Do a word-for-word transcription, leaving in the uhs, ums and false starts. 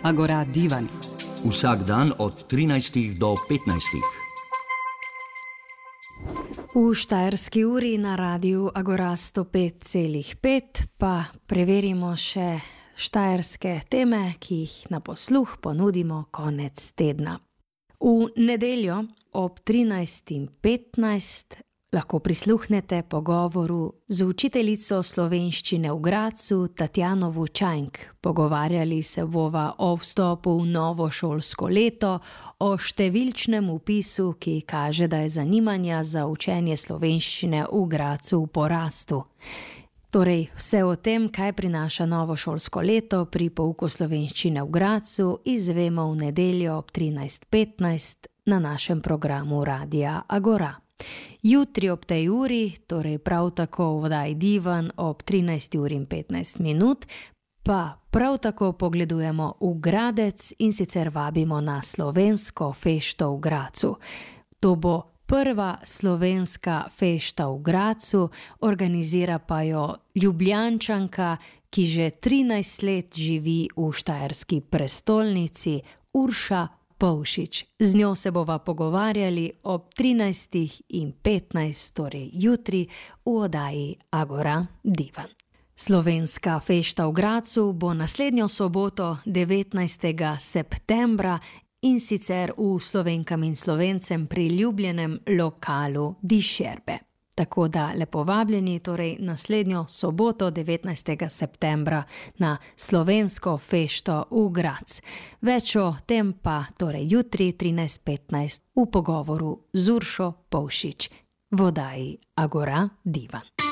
Agora Divan. Vsak dan od trinajstih do petnajstih. V Štajerski uri na radiju Agora sto pet celih pet pa preverimo še štajerske teme, ki jih na posluh ponudimo konec tedna. V nedeljo ob trinajst petnajst lahko prisluhnete pogovoru z učiteljico slovenščine v Gradcu Tatjano Vučanjk. Pogovarjali se bova o vstopu v novo šolsko leto, o številčnem vpisu, ki kaže, da je zanimanja za učenje slovenščine v Gradcu v porastu. Torej, vse o tem, kaj prinaša novo šolsko leto pri pouku slovenščine v Gradcu, izvemo v nedeljo ob trinajst petnajst na našem programu Radia Agora. Jutri ob tej uri, torej prav tako v oddaji Divan ob trinajsti uri in petnajst minut, pa prav tako pogledujemo v Gradec in sicer vabimo na slovensko fešto v Gradcu. To bo prva slovenska fešta v Gradcu, organizira pa jo Ljubljančanka, ki že trinajst let živi v štajerski prestolnici, Urša Pavšič. Z njo se bova pogovarjali ob trinajstih in petnajst, torej jutri v oddaji Agora Divan. Slovenska fešta v Gradcu bo naslednjo soboto devetnajstega septembra in sicer v Slovenkam in Slovencem priljubljenem lokalu Dišerbe. Tako da lepo vabljeni, torej naslednjo soboto devetnajstega septembra na slovensko fešto v Gradcu. Več o tem pa torej jutri trinajst petnajst v pogovoru z Uršo Pavšič v oddaji Agora Divan.